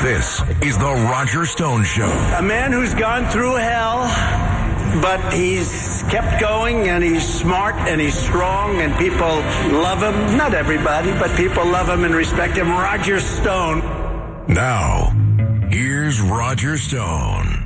This is the Roger Stone Show. A man who's gone through hell, but he's kept going, and he's smart, and he's strong, and people love him. Not everybody, but people love him and respect him. Roger Stone. Now, here's Roger Stone.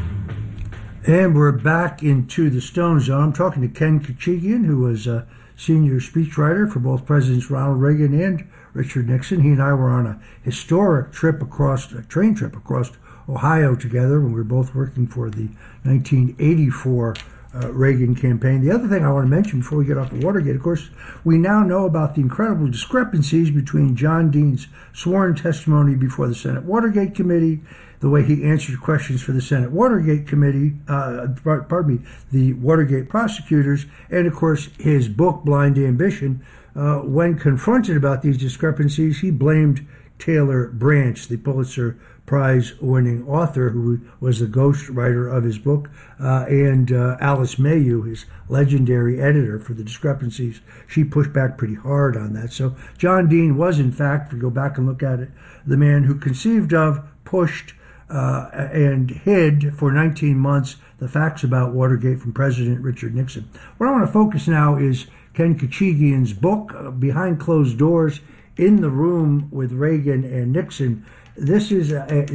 And we're back into the Stone Zone. I'm talking to Ken Kachighian, who was a senior speechwriter for both Presidents Ronald Reagan and Richard Nixon. He and I were on a historic train trip across Ohio together when we were both working for the 1984 Reagan campaign. The other thing I want to mention before we get off of Watergate, of course, we now know about the incredible discrepancies between John Dean's sworn testimony before the Senate Watergate Committee, the way he answered questions for the Senate Watergate Committee, the Watergate prosecutors, and of course his book, Blind Ambition. When confronted about these discrepancies, he blamed Taylor Branch, the Pulitzer Prize-winning author who was the ghostwriter of his book, and Alice Mayhew, his legendary editor, for the discrepancies. She pushed back pretty hard on that. So John Dean was, in fact, if you go back and look at it, the man who conceived of, pushed, and hid for 19 months the facts about Watergate from President Richard Nixon. What I want to focus now is Ken Kachighian's book, Behind Closed Doors, In the Room with Reagan and Nixon. This is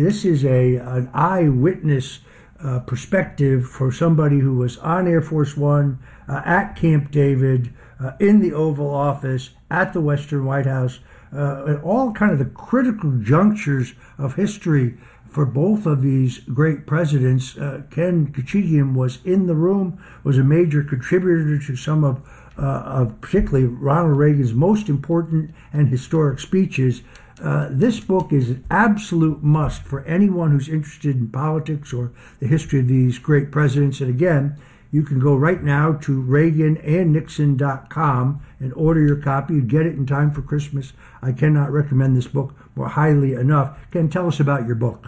an eyewitness perspective for somebody who was on Air Force One, at Camp David, in the Oval Office, at the Western White House, at all kind of the critical junctures of history for both of these great presidents. Ken Kachighian was in the room, was a major contributor to some of particularly Ronald Reagan's most important and historic speeches. This book is an absolute must for anyone who's interested in politics or the history of these great presidents. And again, you can go right now to ReaganandNixon.com and order your copy. You get it in time for Christmas. I cannot recommend this book more highly enough. Ken, tell us about your book.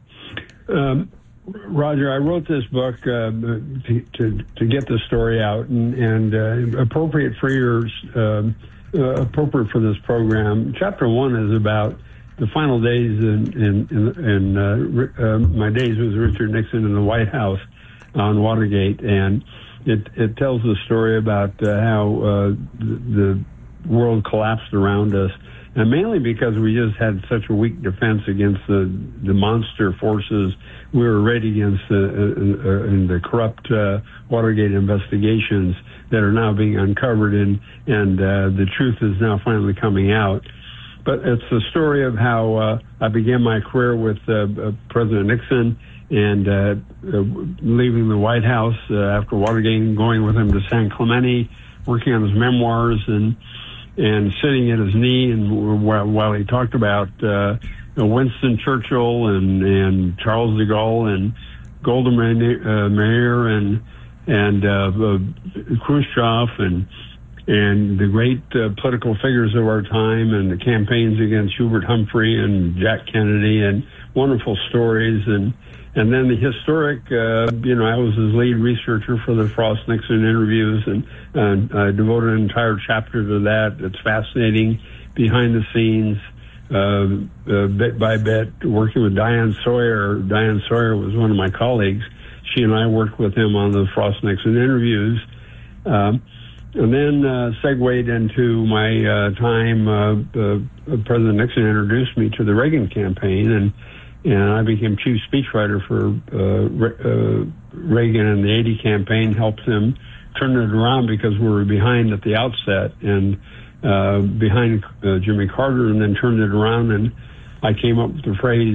Roger, I wrote this book to get the story out and appropriate for appropriate for this program. Chapter 1 is about the final days in my days with Richard Nixon in the White House on Watergate, and it tells the story about how the world collapsed around us. And mainly because we just had such a weak defense against the monster forces we were arrayed against in the corrupt Watergate investigations that are now being uncovered, and the truth is now finally coming out. But it's the story of how I began my career with President Nixon and leaving the White House after Watergate and going with him to San Clemente, working on his memoirs and sitting at his knee, and while he talked about Winston Churchill and Charles de Gaulle and Golda Meir and Khrushchev and the great political figures of our time, and the campaigns against Hubert Humphrey and Jack Kennedy, and wonderful stories, and then the historic, I was his lead researcher for the Frost-Nixon interviews, and I devoted an entire chapter to that. It's fascinating, behind the scenes, bit by bit, working with Diane Sawyer. Diane Sawyer was one of my colleagues. She and I worked with him on the Frost-Nixon interviews. And then segued into my time. President Nixon introduced me to the Reagan campaign, and I became chief speechwriter for Reagan and the 80 campaign, helped him turn it around because we were behind at the outset and behind Jimmy Carter, and then turned it around. And I came up with the phrase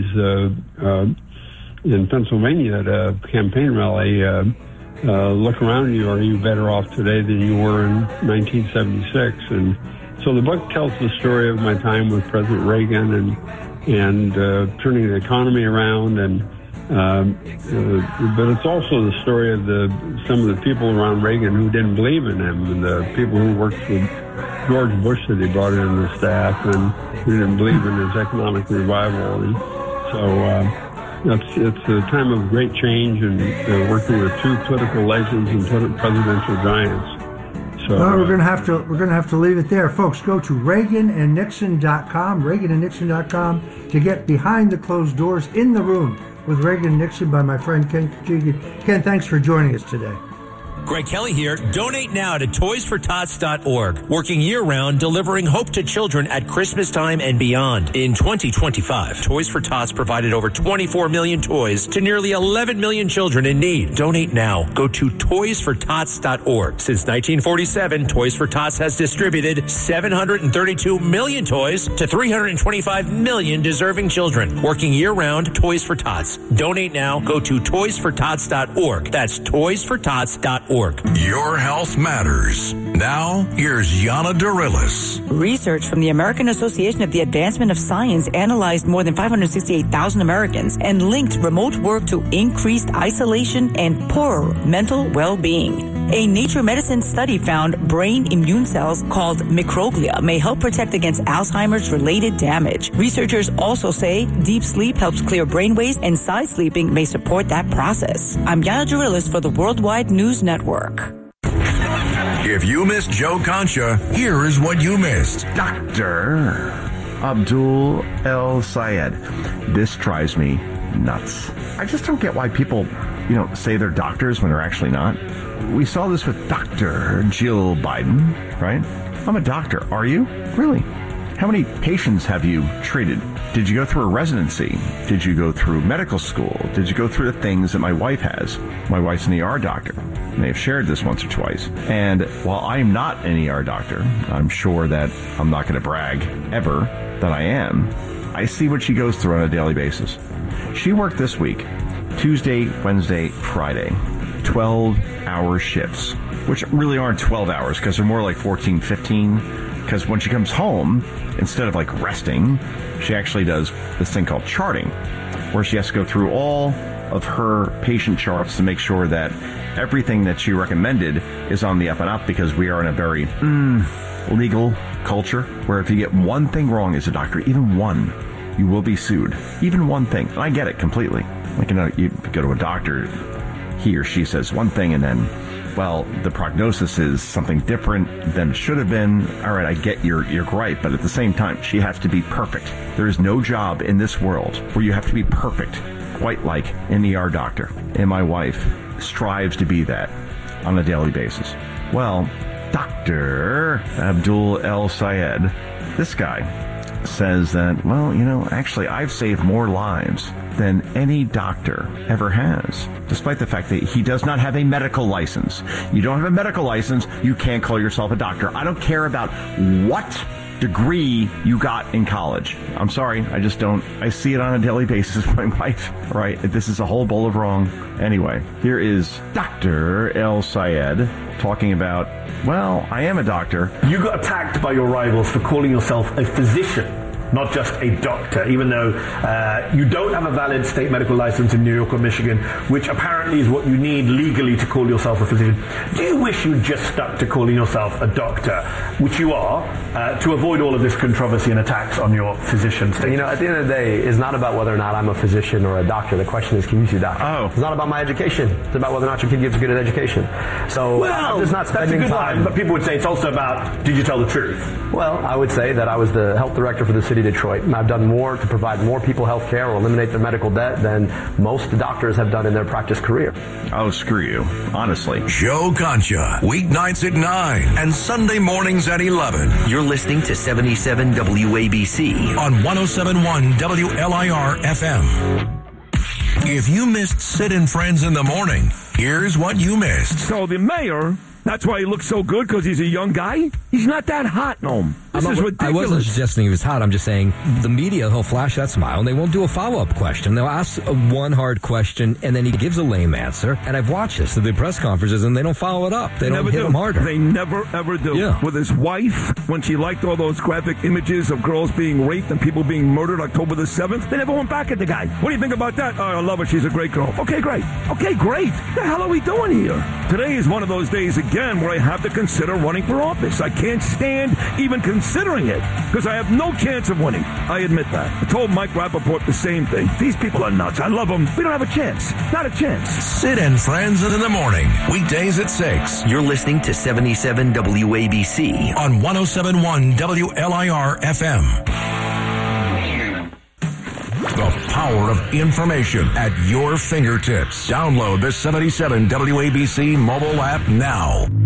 in Pennsylvania at a campaign rally, look around you, are you better off today than you were in 1976? And so the book tells the story of my time with President Reagan and turning the economy around, but it's also the story of some of the people around Reagan who didn't believe in him, and the people who worked with George Bush that he brought in the staff and who didn't believe in his economic revival. And so it's a time of great change, and working with two political legends and presidential giants. So Well, we're gonna have to leave it there, folks. Go to ReaganandNixon.com, ReaganandNixon.com, to get behind the closed doors in the room with Reagan and Nixon by my friend Ken Kachigian. Ken, thanks for joining us today. Greg Kelly here. Donate now to toysfortots.org. Working year-round, delivering hope to children at Christmas time and beyond. In 2025, Toys for Tots provided over 24 million toys to nearly 11 million children in need. Donate now. Go to toysfortots.org. Since 1947, Toys for Tots has distributed 732 million toys to 325 million deserving children. Working year-round, Toys for Tots. Donate now. Go to toysfortots.org. That's toysfortots.org. Your health matters. Now, here's Yana Darilis. Research from the American Association of the Advancement of Science analyzed more than 568,000 Americans and linked remote work to increased isolation and poorer mental well-being. A Nature Medicine study found brain immune cells called microglia may help protect against Alzheimer's-related damage. Researchers also say deep sleep helps clear brainwaves and side sleeping may support that process. I'm Yana Darilis for the Worldwide News Network. If you missed Joe Concha, here is what you missed. Dr. Abdul El Sayed. This drives me nuts. I just don't get why people, say they're doctors when they're actually not. We saw this with Dr. Jill Biden, right? I'm a doctor. Are you? Really? How many patients have you treated? Did you go through a residency? Did you go through medical school? Did you go through the things that my wife has? My wife's an ER doctor. I may have shared this once or twice. And while I'm not an ER doctor, I'm sure that I'm not going to brag ever that I am. I see what she goes through on a daily basis. She worked this week, Tuesday, Wednesday, Friday, 12-hour shifts, which really aren't 12 hours because they're more like 14, 15. Because when she comes home, instead of like resting, she actually does this thing called charting, where she has to go through all of her patient charts to make sure that everything that she recommended is on the up and up, because we are in a very legal culture where if you get one thing wrong as a doctor, even one, you will be sued. Even one thing. And I get it completely. Like, you go to a doctor, he or she says one thing and then, well, the prognosis is something different than it should have been. All right, I get your gripe, but at the same time, she has to be perfect. There is no job in this world where you have to be perfect, quite like an ER doctor. And my wife strives to be that on a daily basis. Well, Dr. Abdul El Sayed, this guy says that, well, actually I've saved more lives than any doctor ever has, despite the fact that he does not have a medical license. You don't have a medical license, you can't call yourself a doctor. I don't care about what degree you got in college. I'm sorry, I just don't. I see it on a daily basis with my wife, right? This is a whole bowl of wrong. Anyway, here is Dr. El Sayed talking about, well, I am a doctor. You got attacked by your rivals for calling yourself a physician, not just a doctor, even though you don't have a valid state medical license in New York or Michigan, which apparently is what you need legally to call yourself a physician. Do you wish you'd just stuck to calling yourself a doctor, which you are, to avoid all of this controversy and attacks on your physician status? At the end of the day, it's not about whether or not I'm a physician or a doctor. The question is, can you see doctor? Oh. It's not about my education. It's about whether or not your kid gets a good education. So I'm just not spending that's a good time. line, but people would say it's also about, did you tell the truth? Well, I would say that I was the health director for the city of Detroit, and I've done more to provide more people health care or eliminate their medical debt than most doctors have done in their practice career. Oh, screw you. Honestly. Joe Concha, weeknights at 9 and Sunday mornings at 11. You're listening to 77 WABC on 107.1 WLIR FM. If you missed Sid and Friends in the morning, here's what you missed. So the mayor, that's why he looks so good, because he's a young guy? He's not that hot, no. This is ridiculous. I wasn't suggesting he was hot. I'm just saying the media, he'll flash that smile, and they won't do a follow-up question. They'll ask one hard question, and then he gives a lame answer. And I've watched this at the press conferences, and they don't follow it up. They don't hit him harder. They never, ever do. Yeah. With his wife, when she liked all those graphic images of girls being raped and people being murdered October the 7th, they never went back at the guy. What do you think about that? Oh, I love her. She's a great girl. Okay, great. Okay, great. What the hell are we doing here? Today is one of those days, again, where I have to consider running for office. I can't stand even considering considering it because I have no chance of winning. I admit that. I told Mike Rappaport the same thing. These people are nuts. I love them. We don't have a chance. Not a chance. Sid and Friends in the morning. Weekdays at 6. You're listening to 77 WABC on 107.1 WLIR FM. The power of information at your fingertips. Download the 77 WABC mobile app now.